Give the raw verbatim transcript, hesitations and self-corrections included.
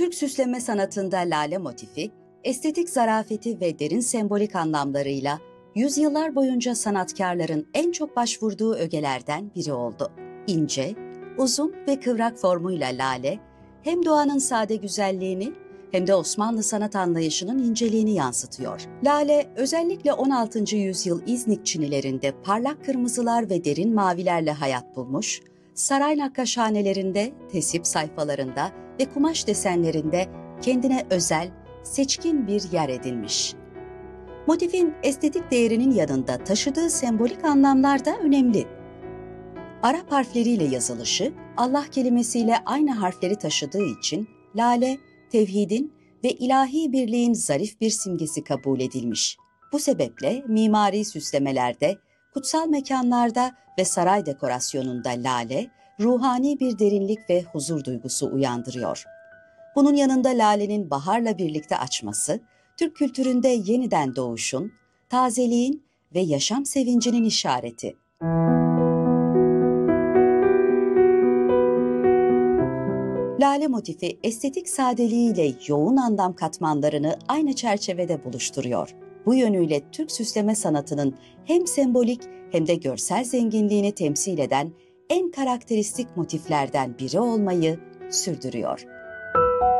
Türk süsleme sanatında lale motifi, estetik zarafeti ve derin sembolik anlamlarıyla yüzyıllar boyunca sanatkarların en çok başvurduğu ögelerden biri oldu. İnce, uzun ve kıvrak formuyla lale, hem doğanın sade güzelliğini hem de Osmanlı sanat anlayışının inceliğini yansıtıyor. Lale, özellikle on altıncı yüzyıl İznik çinilerinde parlak kırmızılar ve derin mavilerle hayat bulmuş, saray nakkaşhanelerinde, tesip sayfalarında ve kumaş desenlerinde kendine özel, seçkin bir yer edinmiş. Motifin estetik değerinin yanında taşıdığı sembolik anlamlar da önemli. Arap harfleriyle yazılışı, Allah kelimesiyle aynı harfleri taşıdığı için lale, tevhidin ve ilahi birliğin zarif bir simgesi kabul edilmiş. Bu sebeple mimari süslemelerde, kutsal mekanlarda ve saray dekorasyonunda lale, ruhani bir derinlik ve huzur duygusu uyandırıyor. Bunun yanında lalenin baharla birlikte açması, Türk kültüründe yeniden doğuşun, tazeliğin ve yaşam sevincinin işareti. Lale motifi estetik sadeliğiyle yoğun anlam katmanlarını aynı çerçevede buluşturuyor. Bu yönüyle Türk süsleme sanatının hem sembolik hem de görsel zenginliğini temsil eden en karakteristik motiflerden biri olmayı sürdürüyor.